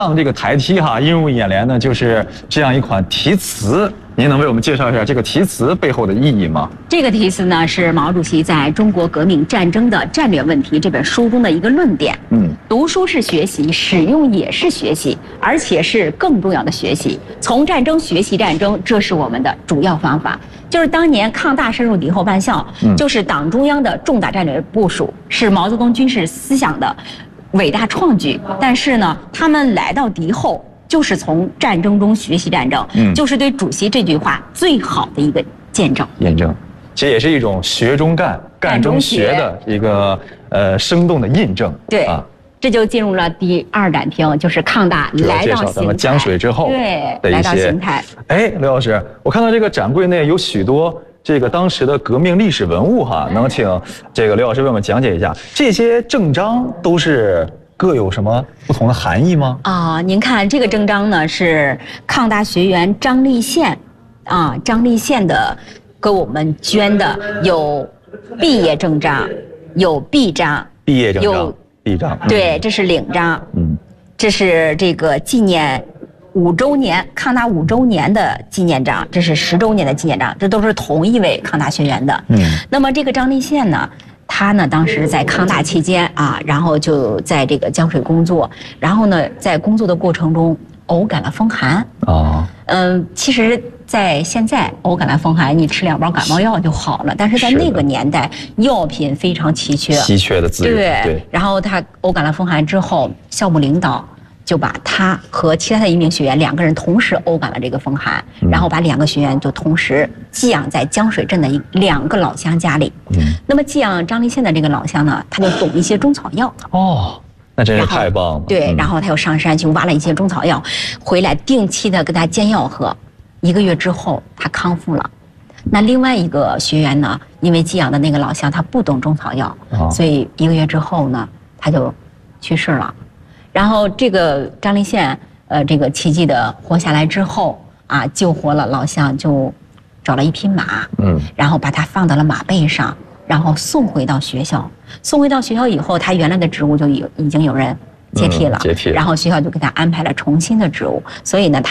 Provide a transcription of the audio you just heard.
上这个台梯哈，映入眼帘的就是这样一款题词。您能为我们介绍一下这个题词背后的意义吗？ 这个题词呢，是毛主席在《中国革命战争的战略问题》这本书中的一个论点。读书是学习，使用也是学习，而且是更重要的学习。从战争学习战争，这是我们的主要方法。就是当年抗大深入敌后办校，就是党中央的重大战略部署，是毛泽东军事思想的伟大创举。但是呢，他们来到敌后，就是从战争中学习战争，就是对主席这句话最好的一个验证。 其实也是一种学中干、干中学的一个生动的印证。 对啊，这就进入了第二展厅，就是抗大来到邢台， 江水之后的一些。 来到邢台。 哎，刘老师，我看到这个展柜内有许多这个当时的革命历史文物哈，能请这个刘老师为我们讲解一下，这些证章都是各有什么不同的含义吗？ 您看这个证章呢，是抗大学员张立宪的给我们捐的，有毕业证章，有臂章， 有臂章， 对，这是领章，这是这个纪念5周年抗大5周年的纪念章，这是10周年的纪念章，这都是同一位抗大学员的。那么这个张立宪呢，他呢当时在抗大期间然后就在这个江水工作，然后呢在工作的过程中偶感了风寒。其实在现在偶感了风寒，你吃2包感冒药就好了，但是在那个年代药品非常稀缺的资源。对。 然后他偶感了风寒之后，校部领导就把他和其他的1名学员2个人同时偶感了这个风寒，然后把2个学员就同时寄养在江水镇的2个老乡家里。那么寄养张立宪的这个老乡呢，他就懂一些中草药。 那真是太棒了。 对，然后他又上山去挖了一些中草药，回来定期的给他煎药喝。1个月之后，他康复了。那另外一个学员呢，因为寄养的那个老乡他不懂中草药，所以1个月之后呢，他就去世了。然后这个张立宪，这个奇迹的活下来之后救活了老乡，就找了1匹马，然后把他放到了马背上，然后送回到学校。送回到学校以后，他原来的职务就已经有人接替了，然后学校就给他安排了重新的职务，所以呢，他